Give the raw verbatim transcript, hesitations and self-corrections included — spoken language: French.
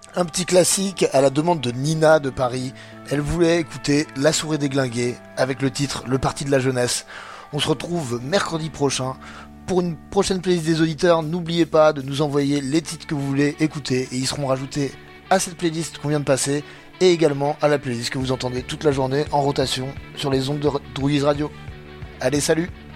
Un petit classique à la demande de Nina de Paris. Elle voulait écouter La Souris déglinguée avec le titre Le Parti de la Jeunesse. On se retrouve mercredi prochain pour une prochaine playlist des auditeurs. N'oubliez pas de nous envoyer les titres que vous voulez écouter et ils seront rajoutés à cette playlist qu'on vient de passer et également à la playlist que vous entendez toute la journée en rotation sur les ondes de Drouillies Radio. Allez, salut!